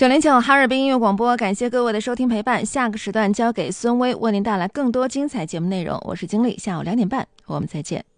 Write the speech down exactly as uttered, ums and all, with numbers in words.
九零九哈尔滨音乐广播，感谢各位的收听陪伴。下个时段交给孙威为您带来更多精彩节目内容。我是经理，下午两点半我们再见。